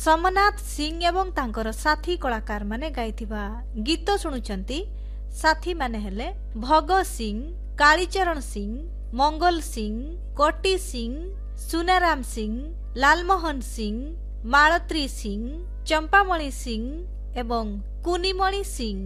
समनाथ सिंह एवं तांकर साथी कलाकार माने गाइथिबा गीत शुणुचंती। साथी माने हेले भगत सिंह, कालीचरण सिंह, मंगल सिंह, कोटी सिंह, सुनाराम सिंह, लालमोहन सिंह, मालत्री सिंह, चंपामणि सिंह एवं कुनिमणि सिंह।